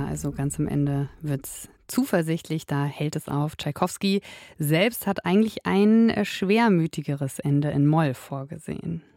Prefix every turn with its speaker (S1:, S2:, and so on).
S1: also ganz am Ende wird's zuversichtlich, da hält es auf. Tschaikowski selbst hat eigentlich ein schwermütigeres Ende in Moll vorgesehen.